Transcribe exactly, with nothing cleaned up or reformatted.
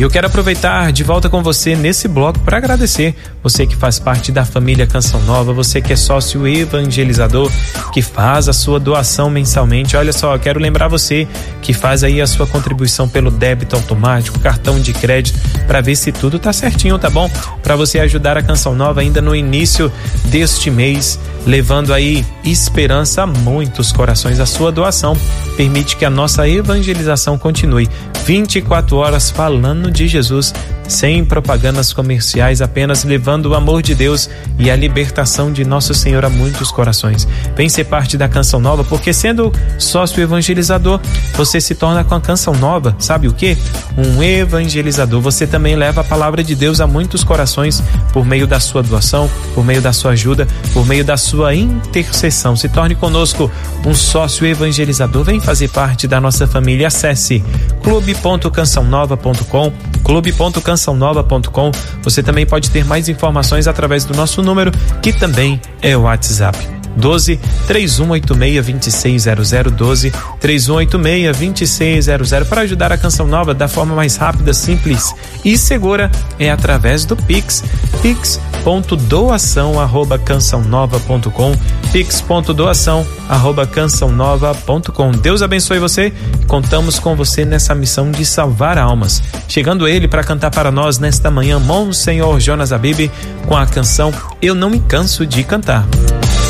eu quero aproveitar de volta com você nesse bloco para agradecer você que faz parte da família Canção Nova, você que é sócio evangelizador, que faz a sua doação mensalmente. Olha só, eu quero lembrar você que faz aí a sua contribuição pelo débito automático, cartão de crédito, para ver se tudo tá certinho, tá bom? Para você ajudar a Canção Nova ainda no início deste mês, levando aí esperança a muitos corações. A sua doação permite que a nossa evangelização continue vinte e quatro horas falando de Jesus, sem propagandas comerciais, apenas levando o amor de Deus e a libertação de Nosso Senhor a muitos corações. Vem ser parte da Canção Nova, porque sendo sócio evangelizador, você se torna com a Canção Nova, sabe o quê? Um evangelizador. Você também leva a palavra de Deus a muitos corações por meio da sua doação, por meio da sua ajuda, por meio da sua intercessão. Se torne conosco um sócio evangelizador. Vem fazer parte da nossa família. Acesse clube ponto canção nova ponto com, clube ponto canção nova ponto com. Você também pode ter mais informações através do nosso número, que também é o WhatsApp. doze, três um oito seis, dois seis zero zero, doze, três um oito seis, dois seis zero zero. Para ajudar a Canção Nova da forma mais rápida, simples e segura é através do Pix, pix ponto doação arroba canção nova ponto com, pix ponto doação arroba canção nova ponto com. Deus abençoe você, contamos com você nessa missão de salvar almas. Chegando ele para cantar para nós nesta manhã, Monsenhor Jonas Abib, com a canção Eu Não Me Canso de Cantar.